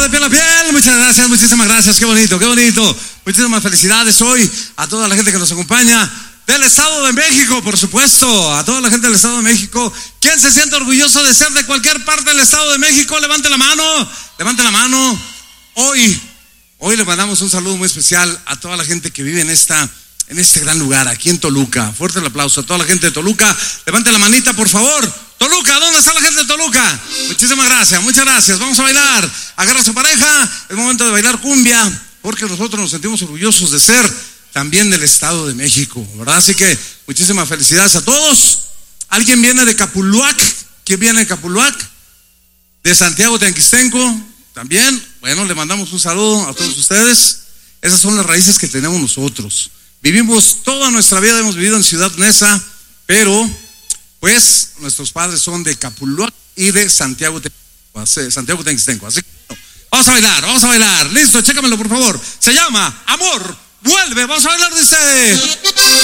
de piel a piel. Muchas gracias, muchísimas gracias. Qué bonito, qué bonito. Muchísimas felicidades hoy a toda la gente que nos acompaña del Estado de México, por supuesto, a toda la gente del Estado de México. ¿Quién se siente orgulloso de ser de cualquier parte del Estado de México? Levante la mano, levante la mano. Hoy le mandamos un saludo muy especial a toda la gente que vive en este gran lugar, aquí en Toluca. Fuerte el aplauso a toda la gente de Toluca. Levante la manita, por favor. Toluca, ¿dónde está la gente de Toluca? Muchísimas gracias, muchas gracias. Vamos a bailar. Agarra a su pareja. Es momento de bailar cumbia, porque nosotros nos sentimos orgullosos de ser también del Estado de México, ¿verdad? Así que muchísimas felicidades a todos. ¿Alguien viene de Capuluac? ¿Quién viene de Capuluac? ¿De Santiago Teanquistenco? También. Bueno, le mandamos un saludo a todos ustedes. Esas son las raíces que tenemos nosotros. Vivimos toda nuestra vida, hemos vivido en Ciudad Neza, pero pues nuestros padres son de Capuluac y de Santiago Teanquistenco. Así que vamos a bailar. Listo, chécamelo por favor. Se llama Amor Vuelve. Vamos a bailar, dice.